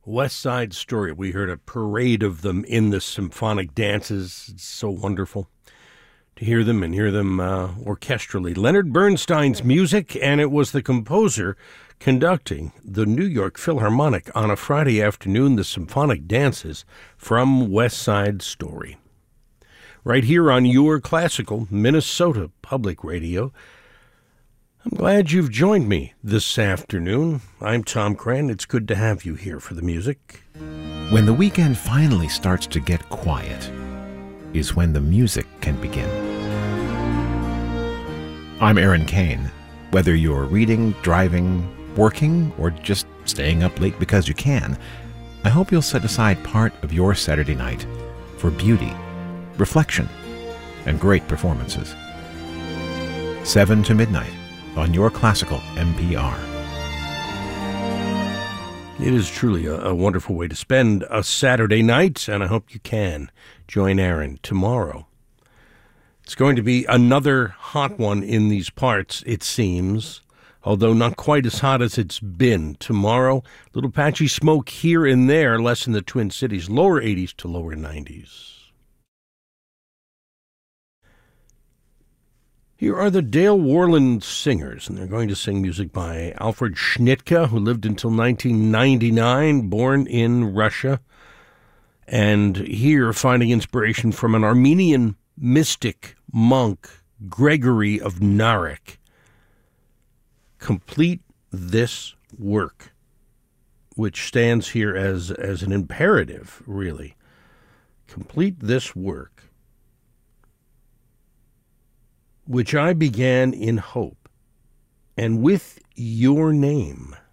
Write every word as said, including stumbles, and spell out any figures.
West Side Story. We heard a parade of them in the symphonic dances. It's so wonderful to hear them and hear them uh, orchestrally. Leonard Bernstein's music, and it was the composer conducting the New York Philharmonic on a Friday afternoon, the symphonic dances from West Side Story. Right here on your classical Minnesota Public Radio. I'm glad you've joined me this afternoon. I'm Tom Cran. It's good to have you here for the music. When the weekend finally starts to get quiet is when the music can begin. I'm Aaron Kane. Whether you're reading, driving, working, or just staying up late because you can, I hope you'll set aside part of your Saturday night for beauty, reflection, and great performances. seven to midnight on your classical M P R. It is truly a, a wonderful way to spend a Saturday night, and I hope you can join Aaron tomorrow. It's going to be another hot one in these parts, it seems, although not quite as hot as it's been. Tomorrow, little patchy smoke here and there, less in the Twin Cities, lower eighties to lower nineties. Here are the Dale Worland Singers, and they're going to sing music by Alfred Schnittke, who lived until nineteen ninety-nine, born in Russia, and here finding inspiration from an Armenian mystic monk, Gregory of Narek. Complete this work, which stands here as, as an imperative, really. Complete this work, which I began in hope, and with your name